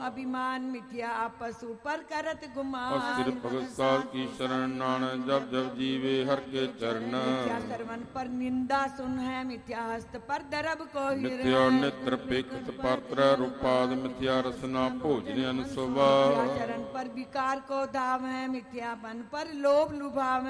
अभिमान मिथ्या पशु पर करत गुमान। सिर भगत साध की शरण नानक जब जब जीवे हर के चरण। मिथ्या श्रवण पर निंदा सुन है मिथ्या हस्त पर दरब को मिथ्या नेत्र पेखत पात्र रूपाद मिथ्या रसना भोजन सुबा। चरण पर विकार को धाव है मिथ्यापन पर लोभ लुभाव